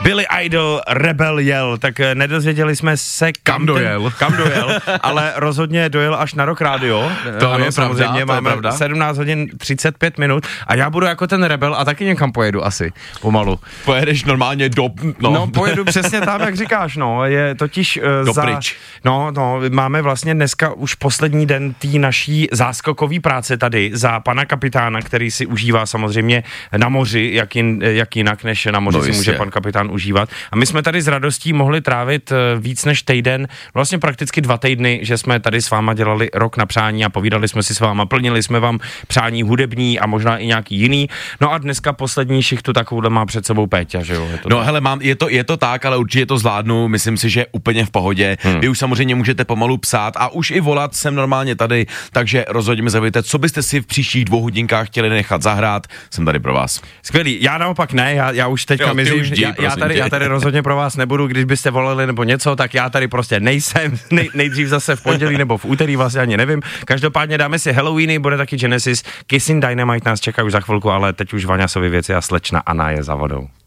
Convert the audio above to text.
Billy Idol, Rebel jel, tak nedozvěděli jsme se kam dojel, ale rozhodně dojel až na Rock Radio. To ano, je samozřejmě, pravda, máme 17 hodin 35 minut a já budu jako ten Rebel a taky někam pojedu asi, pomalu. Pojedeš normálně No, pojedu přesně tam, jak říkáš, no, je totiž pryč. No, máme vlastně dneska už poslední den té naší záskokové práce tady za pana kapitána, který si užívá samozřejmě na moři, jak jinak, než na moři si může pan kapitán užívat. A my jsme tady s radostí mohli trávit víc než týden, vlastně prakticky 2 týdny, že jsme tady s váma dělali Rok na přání a povídali jsme si s váma, plnili jsme vám přání hudební a možná i nějaký jiný. No a dneska poslední šichtu takovouhle má před sebou Péťa, že jo? Hele, je to tak, ale určitě to zvládnu, myslím si, že úplně v pohodě. Vy už samozřejmě můžete pomalu psát a už i volat, jsem normálně tady, takže rozhodně mi zavěděte, co byste si v příštích 2 hodinkách chtěli nechat zahrát, jsem tady pro vás. Skvělý, já naopak ne, já už teďka já tady rozhodně pro vás nebudu, když byste volali nebo něco, tak já tady prostě nejsem, nejdřív zase v pondělí nebo v úterý, vlastně ani nevím. Každopádně dáme si Halloweeny, bude taky Genesis, Kissing Dynamite nás čeká už za chvilku, ale teď už Vaňasovy věci a slečna Anna je za vodou.